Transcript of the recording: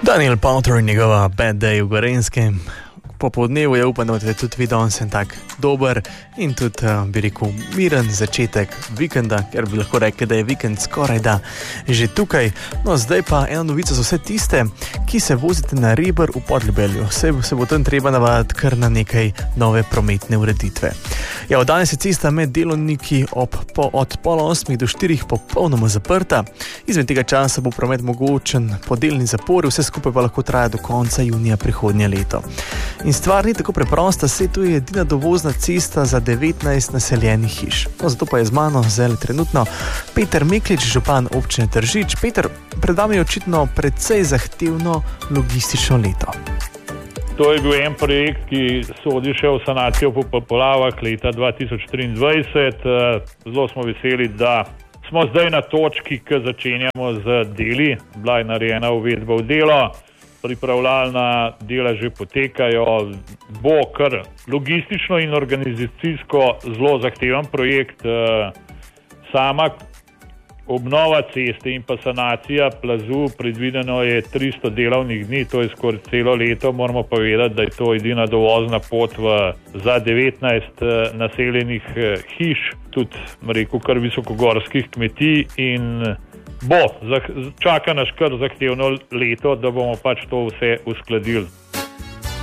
Daniel Powter in njegova Bad Day v Gorenjskem. Popoldnevu je upam, da boste tudi vi danes en tak dober in tudi, bi rekel, miren začetek vikenda, ker bi lahko rekli, da je vikend skoraj da že tukaj. No, zdaj pa ena novica za vse tiste, ki se vozite na Reber v Podljubelju. Se bo tam treba navaditi kar na nekaj nove prometne ureditve. Ja, od danes je cesta med delovniki od 7:30 do 4 popolnoma zaprta. Izmed tega časa bo promet mogočen po delni zapori, vse skupaj pa lahko traja do konca junija prihodnje leto. In stvar ni tako preprosta, saj tu je edina dovozna cesta za 19 naseljenih hiš. No, zato pa je z mano zdaj trenutno Peter Meklič, župan občine Tržič. Peter, pred vami je očitno precej zahtevno logistično leto. To je bil en projekt, ki sodi še v sanacijo po poplavah leta 2023. Zelo smo veseli, da smo zdaj na točki, ko začenjamo z deli. Bila je narejena uvedba v delo. Pripravljalna dela že potekajo, bo kar logistično in organizacijsko zelo zahteven projekt. Sama obnova ceste in pa sanacija plazu predvideno je 300 delovnih dni, to je skoraj celo leto. Moramo pa vedeti, da je to edina dovozna pot za 19 naseljenih hiš, tudi rekel kar visokogorskih kmetij, in čaka nas kar zahtevno leto, da bomo pač to vse uskladili.